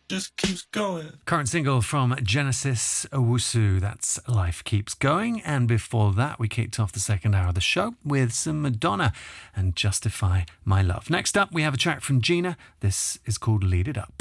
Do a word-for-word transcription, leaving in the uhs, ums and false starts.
just keeps going. Current single from Genesis Owusu, that's Life Keeps Going. And before that, we kicked off the second hour of the show with some Madonna and Justify My Love. Next up, we have a track from Gina. This is called Lead It Up.